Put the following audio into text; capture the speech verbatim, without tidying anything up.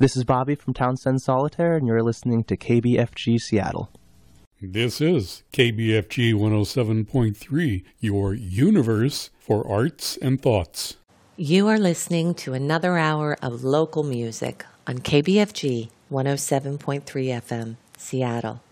This is Bobby from Townsend Solitaire, and you're listening to K B F G Seattle. This is K B F G one oh seven point three, your universe for arts and thoughts. You are listening to another hour of local music on K B F G one oh seven point three F M, Seattle.